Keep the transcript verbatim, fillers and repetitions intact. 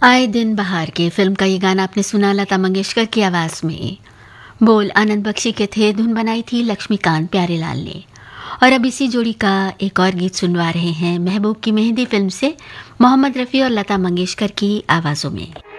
आए दिन बहार के फिल्म का ये गाना आपने सुना लता मंगेशकर की आवाज में। बोल आनंद बख्शी के थे, धुन बनाई थी लक्ष्मीकांत प्यारेलाल ने। और अब इसी जोड़ी का एक और गीत सुनवा रहे हैं महबूब की मेहंदी फिल्म से, मोहम्मद रफ़ी और लता मंगेशकर की आवाज़ों में।